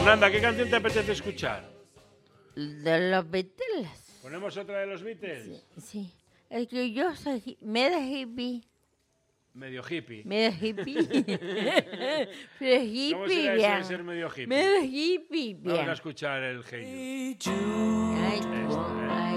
Fernanda, ¿qué canción te apetece escuchar? De los Beatles. ¿Ponemos otra de los Beatles? Sí. Es que yo soy medio hippie. Medio hippie. Medio hippie. Pero hippie, ¿Cómo será eso bien. de ser medio hippie? Medio hippie, bien. Vamos a escuchar el Hey You. Ay, Este,